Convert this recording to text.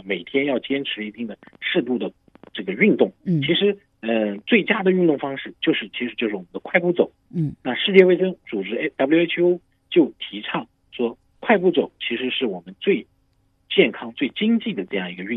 每天要坚持一定的适度的这个运动。其实最佳的运动方式其实就是我们的快步走。那世界卫生组织 WHO 就提倡说，快步走其实是我们最健康、最经济的这样一个运动。